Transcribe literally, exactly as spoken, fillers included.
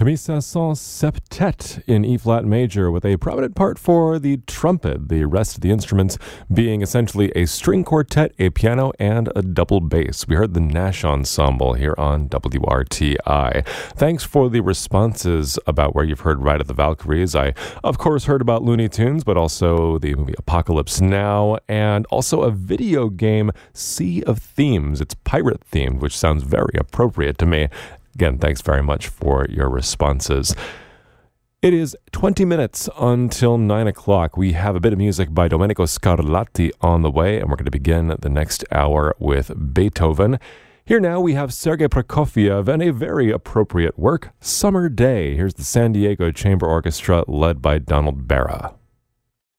Camille Saint-Saëns Septet in E-flat major with a prominent part for the trumpet, the rest of the instruments being essentially a string quartet, a piano, and a double bass. We heard the Nash Ensemble here on W R T I. Thanks for the responses about where you've heard Ride of the Valkyries. I, of course, heard about Looney Tunes, but also the movie Apocalypse Now, and also a video game, Sea of Themes. It's pirate themed, which sounds very appropriate to me. Again, thanks very much for your responses. It is twenty minutes until nine o'clock. We have a bit of music by Domenico Scarlatti on the way, and we're going to begin the next hour with Beethoven. Here now we have Sergei Prokofiev and a very appropriate work, Summer Day. Here's the San Diego Chamber Orchestra led by Donald Barra.